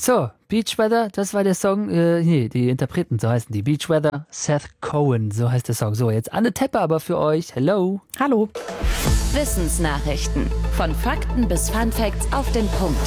So, Beach Weather, das war der Song, die Interpreten, so heißen die. Beach Weather, Seth Cohen, so heißt der Song. So, jetzt Anne Tepper aber für euch. Hello. Hallo. Wissensnachrichten. Von Fakten bis Funfacts auf den Punkt.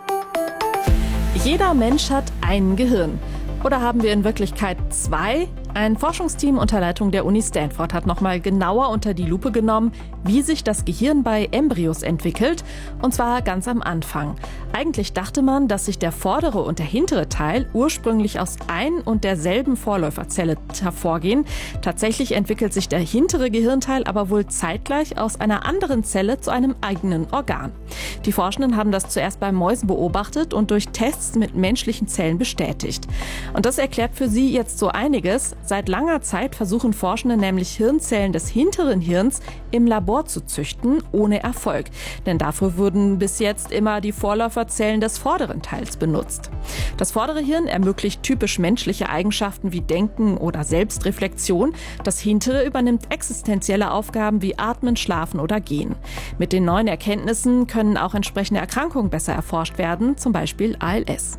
Jeder Mensch hat ein Gehirn. Oder haben wir in Wirklichkeit zwei? Ein Forschungsteam unter Leitung der Uni Stanford hat nochmal genauer unter die Lupe genommen, wie sich das Gehirn bei Embryos entwickelt. Und zwar ganz am Anfang. Eigentlich dachte man, dass sich der vordere und der hintere Teil ursprünglich aus ein und derselben Vorläuferzelle hervorgehen. Tatsächlich entwickelt sich der hintere Gehirnteil aber wohl zeitgleich aus einer anderen Zelle zu einem eigenen Organ. Die Forschenden haben das zuerst bei Mäusen beobachtet und durch Tests mit menschlichen Zellen bestätigt. Und das erklärt für sie jetzt so einiges. Seit langer Zeit versuchen Forschende nämlich Hirnzellen des hinteren Hirns im Labor zu züchten, ohne Erfolg. Denn dafür wurden bis jetzt immer die Vorläuferzellen des vorderen Teils benutzt. Das vordere Hirn ermöglicht typisch menschliche Eigenschaften wie Denken oder Selbstreflexion. Das hintere übernimmt existenzielle Aufgaben wie Atmen, Schlafen oder Gehen. Mit den neuen Erkenntnissen können auch entsprechende Erkrankungen besser erforscht werden, zum Beispiel ALS.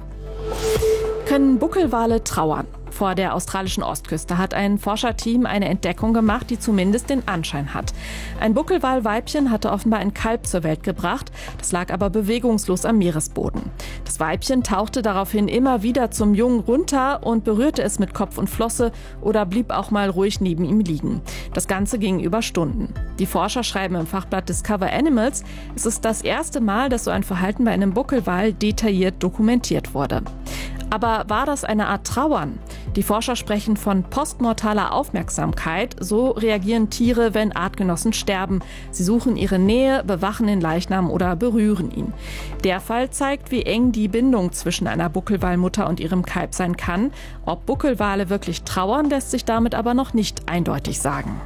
Können Buckelwale trauern? Vor der australischen Ostküste hat ein Forscherteam eine Entdeckung gemacht, die zumindest den Anschein hat. Ein Buckelwalweibchen hatte offenbar ein Kalb zur Welt gebracht, das lag aber bewegungslos am Meeresboden. Das Weibchen tauchte daraufhin immer wieder zum Jungen runter und berührte es mit Kopf und Flosse oder blieb auch mal ruhig neben ihm liegen. Das Ganze ging über Stunden. Die Forscher schreiben im Fachblatt Discover Animals, es ist das erste Mal, dass so ein Verhalten bei einem Buckelwal detailliert dokumentiert wurde. Aber war das eine Art Trauern? Die Forscher sprechen von postmortaler Aufmerksamkeit. So reagieren Tiere, wenn Artgenossen sterben. Sie suchen ihre Nähe, bewachen den Leichnam oder berühren ihn. Der Fall zeigt, wie eng die Bindung zwischen einer Buckelwalmutter und ihrem Kalb sein kann. Ob Buckelwale wirklich trauern, lässt sich damit aber noch nicht eindeutig sagen.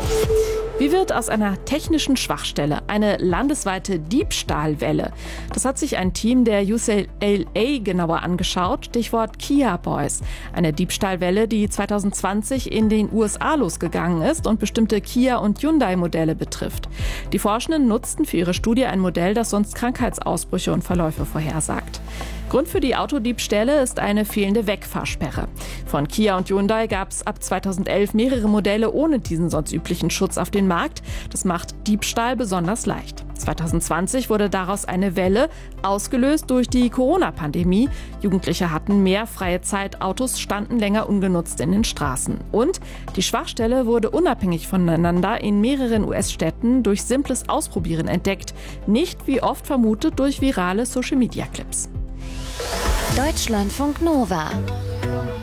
Wie wird aus einer technischen Schwachstelle eine landesweite Diebstahlwelle? Das hat sich ein Team der UCLA genauer angeschaut, Stichwort Kia Boys. Eine Diebstahlwelle, die 2020 in den USA losgegangen ist und bestimmte Kia- und Hyundai-Modelle betrifft. Die Forschenden nutzten für ihre Studie ein Modell, das sonst Krankheitsausbrüche und Verläufe vorhersagt. Grund für die Autodiebstähle ist eine fehlende Wegfahrsperre. Von Kia und Hyundai gab es ab 2011 mehrere Modelle ohne diesen sonst üblichen Schutz auf den Markt. Das macht Diebstahl besonders leicht. 2020 wurde daraus eine Welle, ausgelöst durch die Corona-Pandemie. Jugendliche hatten mehr freie Zeit, Autos standen länger ungenutzt in den Straßen. Und die Schwachstelle wurde unabhängig voneinander in mehreren US-Städten durch simples Ausprobieren entdeckt. Nicht wie oft vermutet durch virale Social-Media-Clips. Deutschlandfunk Nova